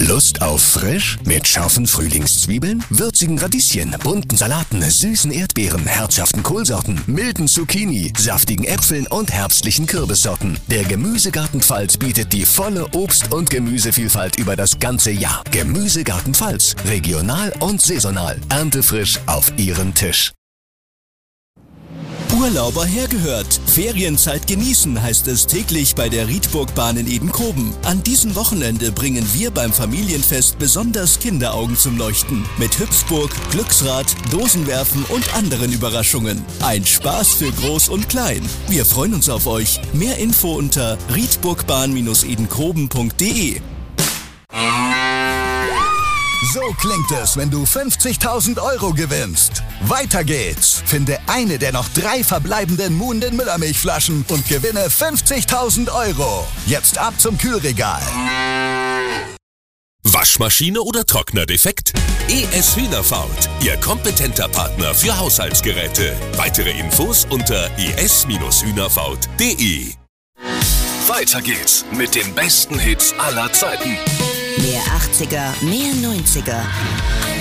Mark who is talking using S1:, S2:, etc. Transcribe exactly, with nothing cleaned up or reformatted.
S1: Lust auf frisch? Mit scharfen Frühlingszwiebeln, würzigen Radieschen, bunten Salaten, süßen Erdbeeren, herzhaften Kohlsorten, milden Zucchini, saftigen Äpfeln und herbstlichen Kürbissorten. Der Gemüsegarten Pfalz bietet die volle Obst- und Gemüsevielfalt über das ganze Jahr. Gemüsegarten Pfalz. Regional und saisonal. Erntefrisch auf Ihren Tisch.
S2: Urlauber hergehört. Ferienzeit genießen heißt es täglich bei der Rietburgbahn in Edenkoben. An diesem Wochenende bringen wir beim Familienfest besonders Kinderaugen zum Leuchten. Mit Hüpfburg, Glücksrad, Dosenwerfen und anderen Überraschungen. Ein Spaß für Groß und Klein. Wir freuen uns auf euch. Mehr Info unter rietburgbahn edenkoben punkt de.
S3: So klingt es, wenn du fünfzigtausend Euro gewinnst. Weiter geht's. Finde eine der noch drei verbleibenden Muhnden Müllermilchflaschen und gewinne fünfzigtausend Euro. Jetzt ab zum Kühlregal.
S4: Waschmaschine oder Trockner defekt? E S Hühnerfaut, Ihr kompetenter Partner für Haushaltsgeräte. Weitere Infos unter e s hühnerfaut punkt de. Weiter geht's mit den besten Hits aller Zeiten.
S5: Mehr achtziger, mehr neunziger.